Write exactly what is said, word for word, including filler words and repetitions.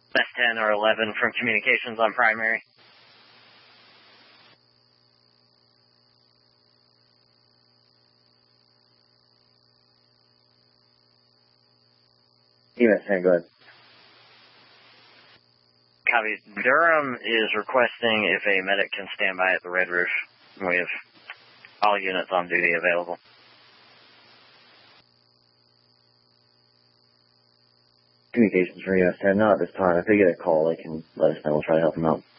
S ten or eleven from communications on primary. E M S ten, go ahead. Copy. Durham is requesting if a medic can stand by at the Red Roof. We have all units on duty available. Communications for U S ten, not at this time. If they get a call, they can let us know. We'll try to help them out.